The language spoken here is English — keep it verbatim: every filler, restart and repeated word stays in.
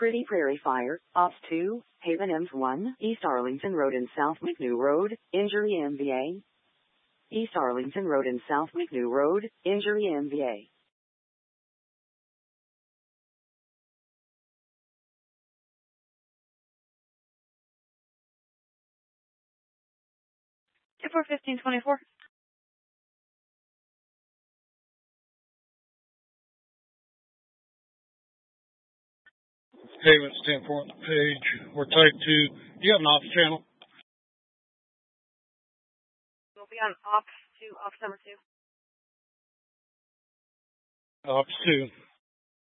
Pretty Prairie Fire, Ops two, Haven M one, East Arlington Road and South McNew Road, injury M V A. East Arlington Road and South McNew Road, injury M V A. two four fifteen twenty-four. Haven, ten four on the page. We're type two. You have an ops channel? We'll be on ops two, ops number two. Ops two.